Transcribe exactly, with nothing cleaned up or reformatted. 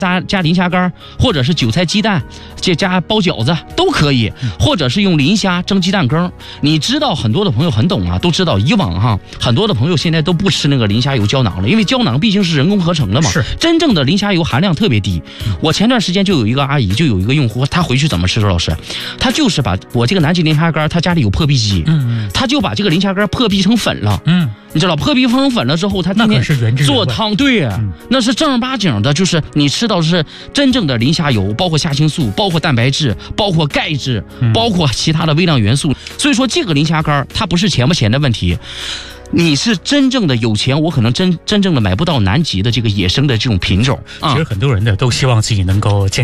加加磷虾干，或者是韭菜鸡蛋，这加包饺子都可以，或者是用磷虾蒸鸡蛋羹。你知道很多的朋友很懂啊，都知道以往哈，很多的朋友现在都不吃那个磷虾油胶囊了，因为胶囊毕竟是人工合成的嘛， 是真正的磷虾油含量特别低。我前段时间就有一个阿姨，就有一个用户，她回去怎么吃？周老师，她就是把我这个南极磷虾干，她家里有破壁机，嗯，她就把这个磷虾干破壁成粉了，嗯。你知道破壁成粉了之后，他今天做汤，对，嗯、那是正儿八经的，就是你吃到的是真正的磷虾油，包括虾青素，包括蛋白质，包括钙质，嗯、包括其他的微量元素。所以说，这个磷虾干它不是钱不钱的问题。你是真正的有钱，我可能真真正的买不到南极的这个野生的这种品种。 其实很多人呢都希望自己能够健